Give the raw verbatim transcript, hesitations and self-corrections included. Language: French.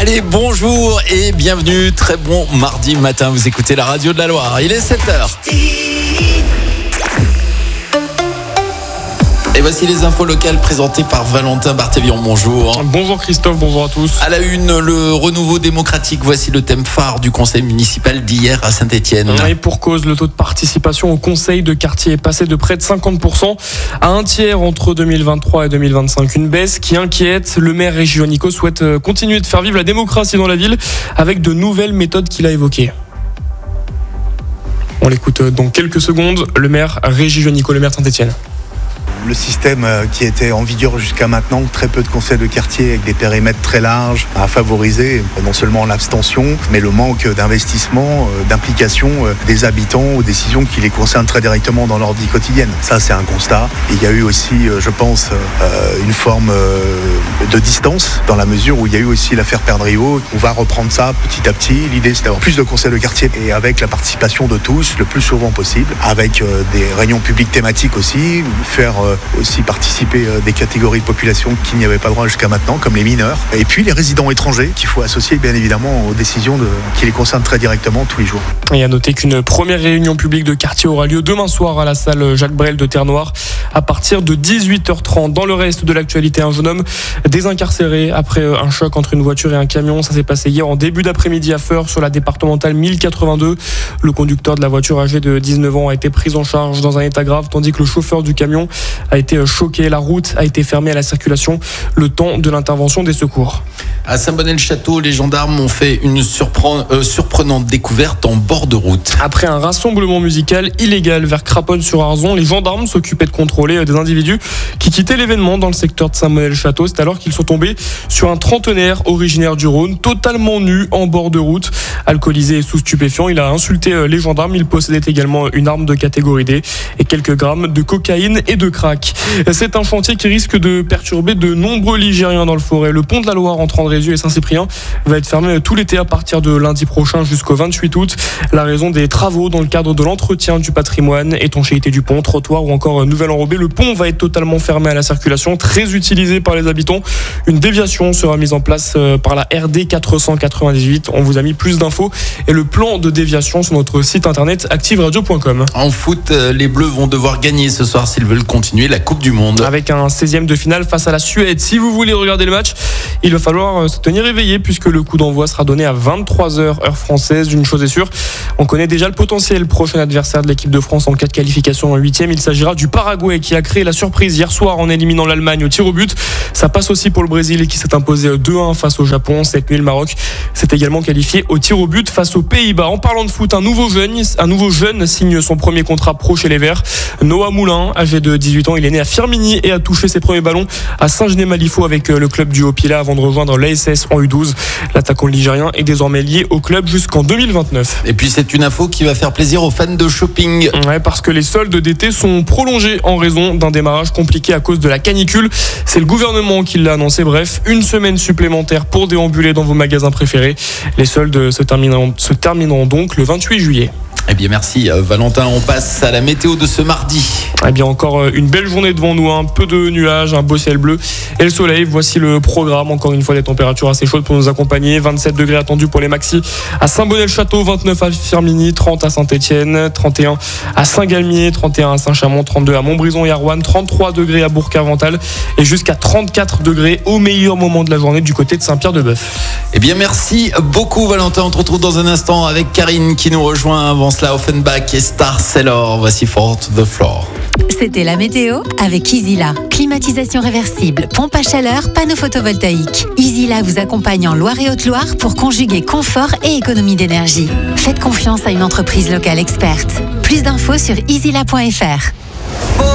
Allez, bonjour et bienvenue. Très bon mardi matin. Vous écoutez la radio de la Loire. Il est sept heures. Et voici les infos locales présentées par Valentin Barthévion. Bonjour. Bonjour Christophe, bonjour à tous. À la une, le renouveau démocratique. Voici le thème phare du conseil municipal d'hier à Saint-Étienne. Et pour cause, le taux de participation au conseil de quartier est passé de près de cinquante pour cent à un tiers entre deux mille vingt-trois et deux mille vingt-cinq. Une baisse qui inquiète. Le maire Régis Juanico souhaite continuer de faire vivre la démocratie dans la ville avec de nouvelles méthodes qu'il a évoquées. On l'écoute dans quelques secondes. Le maire Régis Juanico, le maire de Saint-Étienne. Le système qui était en vigueur jusqu'à maintenant, très peu de conseils de quartier avec des périmètres très larges, a favorisé non seulement l'abstention, mais le manque d'investissement, d'implication des habitants aux décisions qui les concernent très directement dans leur vie quotidienne. Ça, c'est un constat. Et il y a eu aussi, je pense, une forme de distance dans la mesure où il y a eu aussi l'affaire Perdriau. On va reprendre ça petit à petit. L'idée, c'est d'avoir plus de conseils de quartier et avec la participation de tous, le plus souvent possible, avec des réunions publiques thématiques aussi, faire aussi participer des catégories de population qui n'y avaient pas droit jusqu'à maintenant, comme les mineurs, et puis les résidents étrangers qu'il faut associer bien évidemment aux décisions de, qui les concernent très directement tous les jours. Et à noter qu'une première réunion publique de quartier aura lieu demain soir à la salle Jacques Brel de Terre-Noire à partir de dix-huit heures trente. Dans le reste de l'actualité, un jeune homme désincarcéré après un choc entre une voiture et un camion. Ça s'est passé hier en début d'après-midi à Feurs sur la départementale mille quatre-vingt-deux. Le conducteur de la voiture âgé de dix-neuf ans a été pris en charge dans un état grave tandis que le chauffeur du camion a été choqué. La route a été fermée à la circulation le temps de l'intervention des secours. À Saint-Bonnet-le-Château, les gendarmes ont fait une surpren- euh, surprenante découverte en bord de route. Après un rassemblement musical illégal vers Craponne-sur-Arzon, les gendarmes s'occupaient de contrôler des individus qui quittaient l'événement dans le secteur de Saint-Bonnet-le-Château. C'est alors qu'ils sont tombés sur un trentenaire originaire du Rhône, totalement nu en bord de route, alcoolisé et sous stupéfiant. Il a insulté les gendarmes. Il possédait également une arme de catégorie D et quelques grammes de cocaïne et de crack. C'est un chantier qui risque de perturber de nombreux Ligériens dans le Forêt. Le pont de la Loire entre Andrézieux et Saint-Cyprien va être fermé tout l'été à partir de lundi prochain jusqu'au vingt-huit août. La raison des travaux dans le cadre de l'entretien du patrimoine, étanchéité du pont, trottoir ou encore nouvel enrobé. Le pont va être totalement fermé à la circulation, très utilisé par les habitants. Une déviation sera mise en place par la R D quatre cent quatre-vingt-dix-huit. On vous a mis plus d'infos et le plan de déviation sur notre site internet active radio point com. En foot, les Bleus vont devoir gagner ce soir s'ils veulent continuer la Coupe du Monde. Avec un seizième de finale face à la Suède. Si vous voulez regarder le match, il va falloir se tenir éveillé puisque le coup d'envoi sera donné à vingt-trois heures heure française. Une chose est sûre, on connaît déjà le potentiel prochain adversaire de l'équipe de France en cas de qualification en huitième. Il s'agira du Paraguay qui a créé la surprise hier soir en éliminant l'Allemagne au tir au but. Ça passe aussi pour le Brésil qui s'est imposé deux un face au Japon. Cette nuit, le Maroc s'est également qualifié au tir au but face aux Pays-Bas. En parlant de foot, un nouveau jeune, un nouveau jeune signe son premier contrat pro chez les Verts. Noah Moulin, âgé de dix-huit ans, il est né à Firminy et a touché ses premiers ballons à Saint-Genis-Malifaux avec le club du Haut-Pilat avant de rejoindre l'A S S en U douze. L'attaquant ligérien est désormais lié au club jusqu'en deux mille vingt-neuf. Et puis c'est une info qui va faire plaisir aux fans de shopping. Ouais, parce que les soldes d'été sont prolongés en raison d'un démarrage compliqué à cause de la canicule. C'est le gouvernement qui l'a annoncé. Bref, une semaine supplémentaire pour déambuler dans vos magasins préférés. Les soldes se termineront, se termineront donc le vingt-huit juillet. Eh bien merci Valentin, on passe à la météo de ce mardi. Eh bien encore une belle journée devant nous, un peu de nuages, un beau ciel bleu et le soleil. Voici le programme, encore une fois des températures assez chaudes pour nous accompagner. vingt-sept degrés attendus pour les maxis à Saint-Bonnet-le-Château, vingt-neuf à Firminy, trente à Saint-Étienne, trente et un à Saint-Galmier, trente et un à Saint-Chamond, trente-deux à Montbrison et à Roanne, trente-trois degrés à Bourg-Avental et jusqu'à trente-quatre degrés au meilleur moment de la journée du côté de Saint-Pierre-de-Bœuf. Eh bien merci beaucoup Valentin, on te retrouve dans un instant avec Karine qui nous rejoint avant cela Offenbach et Star Sailor. Voici Four to the Floor. C'était la météo avec Easyla. Climatisation réversible, pompe à chaleur, panneau photovoltaïque. Easyla vous accompagne en Loire et Haute-Loire pour conjuguer confort et économie d'énergie. Faites confiance à une entreprise locale experte. Plus d'infos sur easyla point f r.